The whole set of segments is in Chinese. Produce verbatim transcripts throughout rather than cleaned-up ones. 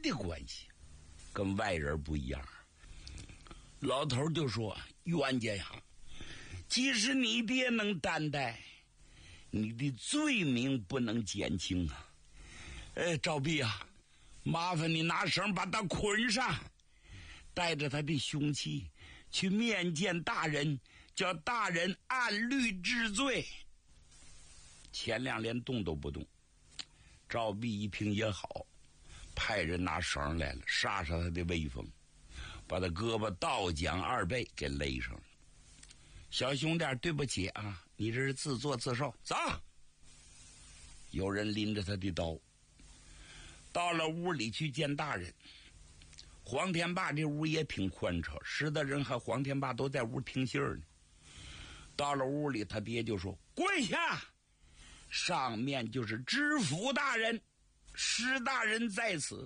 的关系，跟外人不一样。老头就说：“冤家呀，即使你爹能担待，你的罪名不能减轻啊。哎，赵弼啊，麻烦你拿绳把他捆上，带着他的凶器去面见大人，叫大人按律治罪。”钱亮连动都不动。赵弼一听也好，派人拿绳来了，杀杀他的威风，把他胳膊倒将二倍给勒上了。小兄弟，对不起啊，你这是自作自受。走！有人拎着他的刀，到了屋里去见大人。黄天霸这屋也挺宽敞，石大人和黄天霸都在屋听信儿呢。到了屋里，他爹就说：“跪下！上面就是知府大人，石大人在此。”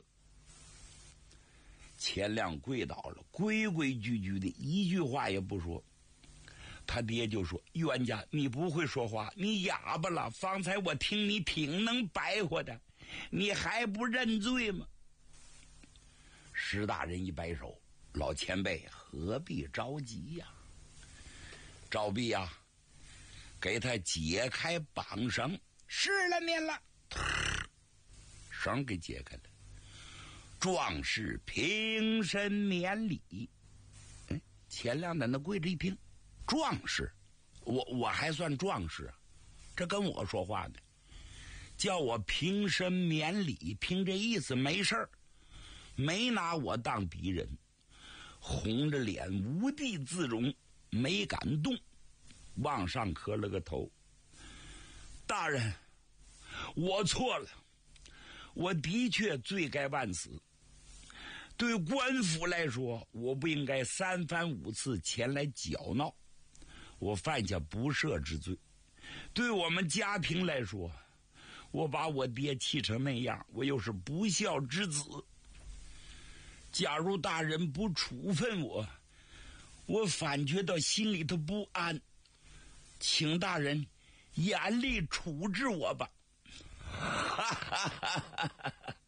钱亮跪倒了，规规矩矩的，一句话也不说。他爹就说：“冤家，你不会说话，你哑巴了。方才我听你挺能白活的，你还不认罪吗？”石大人一摆手：“老前辈何必着急呀？”赵弼啊，给他解开绑绳，是了您了，绳给解开了。壮士平身免礼。嗯，钱亮在那跪着一听，壮士，我我还算壮士啊？这跟我说话的，叫我平身免礼，凭这意思没事儿，没拿我当敌人，红着脸无地自容，没敢动，往上磕了个头。大人，我错了，我的确罪该万死。对官府来说，我不应该三番五次前来搅闹，我犯下不赦之罪。对我们家庭来说，我把我爹气成那样，我又是不孝之子。假如大人不处分我，我反觉到心里头不安，请大人严厉处置我吧。哈哈哈哈哈！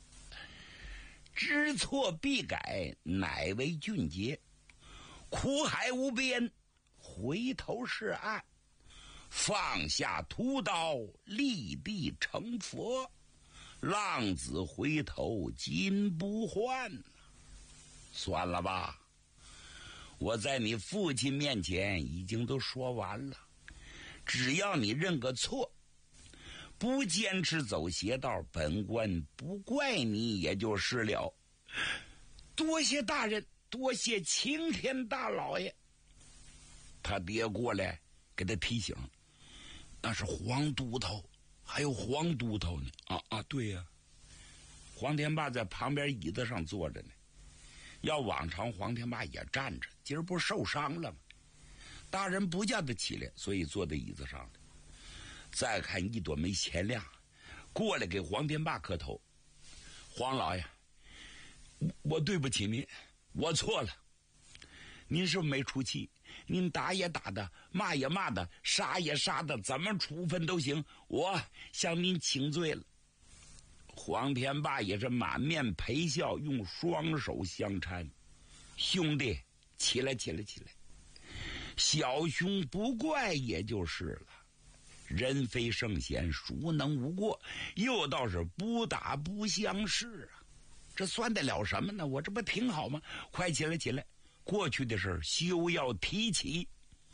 知错必改，乃为俊杰。苦海无边，回头是岸。放下屠刀，立地成佛。浪子回头金不换。算了吧，我在你父亲面前已经都说完了。只要你认个错，不坚持走邪道，本官不怪你也就是了。多谢大人，多谢青天大老爷。他爹过来给他提醒，那是黄都头，还有黄都头呢。啊啊，对呀、啊，黄天霸在旁边椅子上坐着呢。要往常黄天霸也站着，今儿不是受伤了吗？大人不叫他起来，所以坐在椅子上了。再看一朵梅钱亮过来给黄天霸磕头：“黄老爷，我对不起您，我错了。您是不是没出气？您打也打的，骂也骂的，杀也杀的，怎么处分都行，我向您请罪了。”黄天霸也是满面陪笑，用双手相搀：“兄弟，起来起来起来，小兄不怪也就是了。人非圣贤，孰能无过？又倒是不打不相识啊，这算得了什么呢？我这不挺好吗？快起来起来，过去的事休要提起。”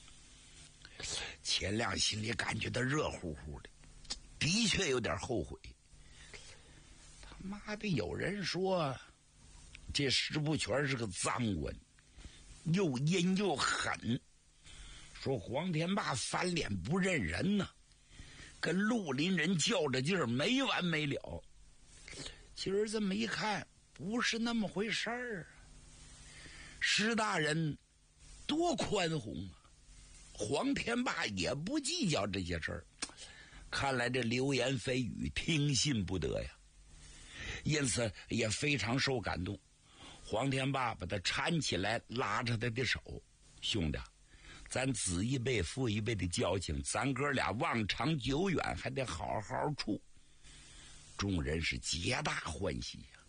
钱亮心里感觉到热乎乎的，的确有点后悔。他妈的，有人说这石不全是个脏官，又阴又狠，说黄天霸翻脸不认人呢、啊，跟绿林人较着劲儿，没完没了。今儿这么一看，不是那么回事儿啊。石大人多宽宏啊，黄天霸也不计较这些事儿。看来这流言蜚语听信不得呀，因此也非常受感动。黄天霸把他搀起来，拉着他的手：“兄弟，咱子一辈父一辈的交情，咱哥俩望长久远，还得好好处。”众人是皆大欢喜呀、啊。